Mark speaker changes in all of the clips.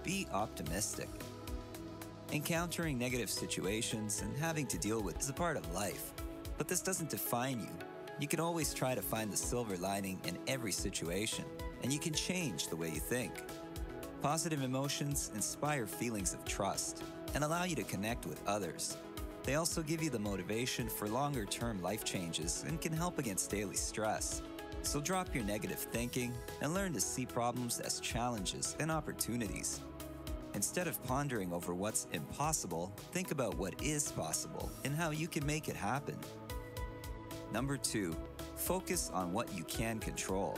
Speaker 1: be optimistic. Encountering negative situations and having to deal with is a part of life, but this doesn't define you. You can always try to find the silver lining in every situation, and you can change the way you think. Positive emotions inspire feelings of trust and allow you to connect with others. They also give you the motivation for longer-term life changes and can help against daily stress. So drop your negative thinking and learn to see problems as challenges and opportunities. Instead of pondering over what's impossible, think about what is possible and how you can make it happen. Number 2, focus on what you can control.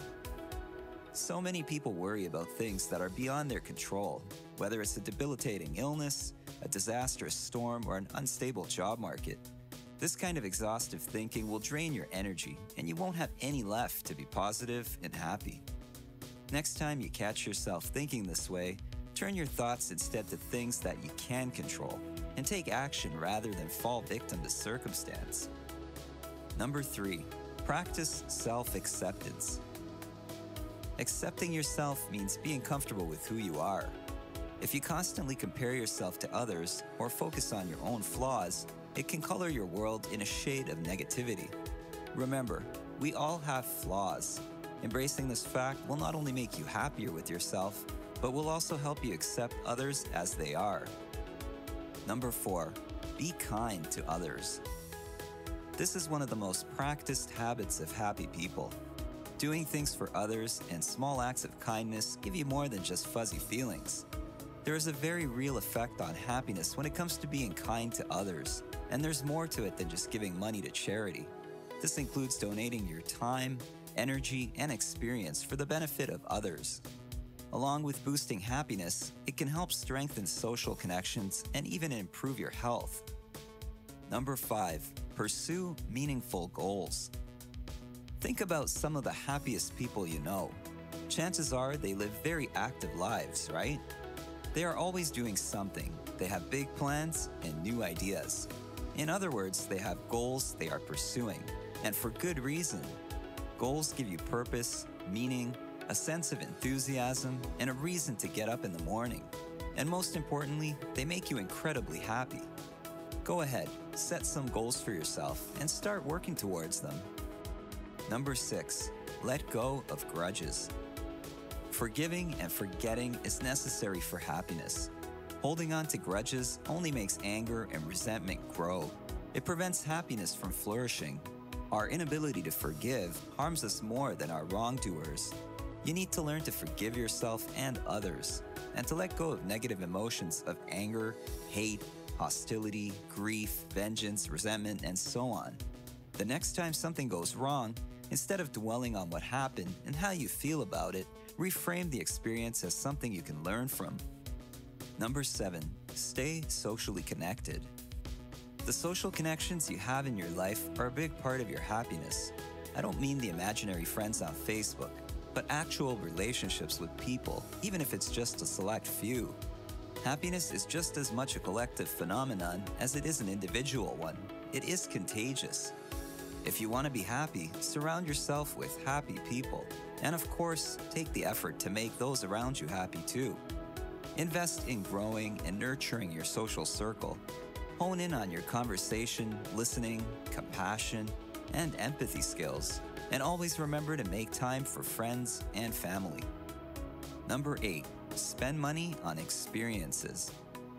Speaker 1: So many people worry about things that are beyond their control, whether it's a debilitating illness, a disastrous storm, or an unstable job market. This kind of exhaustive thinking will drain your energy, and you won't have any left to be positive and happy. Next time you catch yourself thinking this way, turn your thoughts instead to things that you can control, and take action rather than fall victim to circumstance. Number 3, practice self-acceptance. Accepting yourself means being comfortable with who you are. If you constantly compare yourself to others or focus on your own flaws, it can color your world in a shade of negativity. Remember, we all have flaws. Embracing this fact will not only make you happier with yourself, but will also help you accept others as they are. Number 4, be kind to others. This is one of the most practiced habits of happy people. Doing things for others and small acts of kindness give you more than just fuzzy feelings. There is a very real effect on happiness when it comes to being kind to others, and there's more to it than just giving money to charity. This includes donating your time, energy, and experience for the benefit of others. Along with boosting happiness, it can help strengthen social connections and even improve your health. Number 5, pursue meaningful goals. Think about some of the happiest people you know. Chances are they live very active lives, right? They are always doing something. They have big plans and new ideas. In other words, they have goals they are pursuing, and for good reason. Goals give you purpose, meaning, a sense of enthusiasm, and a reason to get up in the morning. And most importantly, they make you incredibly happy. Go ahead, set some goals for yourself and start working towards them. Number 6, let go of grudges. Forgiving and forgetting is necessary for happiness. Holding on to grudges only makes anger and resentment grow. It prevents happiness from flourishing. Our inability to forgive harms us more than our wrongdoers. You need to learn to forgive yourself and others, and to let go of negative emotions of anger, hate, hostility, grief, vengeance, resentment, and so on. The next time something goes wrong, instead of dwelling on what happened and how you feel about it, reframe the experience as something you can learn from. Number 7, stay socially connected. The social connections you have in your life are a big part of your happiness. I don't mean the imaginary friends on Facebook, but actual relationships with people, even if it's just a select few. Happiness is just as much a collective phenomenon as it is an individual one. It is contagious. If you want to be happy, surround yourself with happy people. And of course, take the effort to make those around you happy too. Invest in growing and nurturing your social circle. Hone in on your conversation, listening, compassion, and empathy skills. And always remember to make time for friends and family. Number 8, spend money on experiences.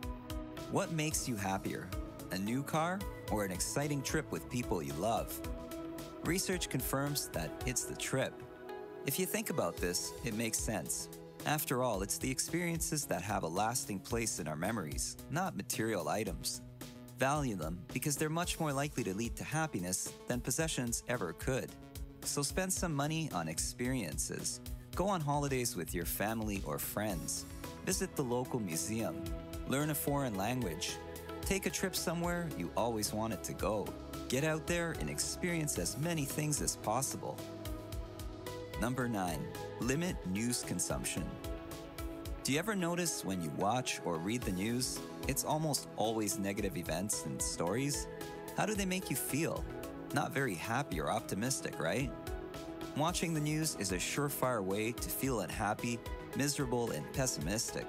Speaker 1: What makes you happier? A new car or an exciting trip with people you love? Research confirms that it's the trip. If you think about this, it makes sense. After all, it's the experiences that have a lasting place in our memories, not material items. Value them because they're much more likely to lead to happiness than possessions ever could. So spend some money on experiences. Go on holidays with your family or friends. Visit the local museum. Learn a foreign language. Take a trip somewhere you always wanted to go. Get out there and experience as many things as possible. Number 9, limit news consumption. Do you ever notice when you watch or read the news, it's almost always negative events and stories? How do they make you feel? Not very happy or optimistic, right? Watching the news is a surefire way to feel unhappy, miserable, and pessimistic.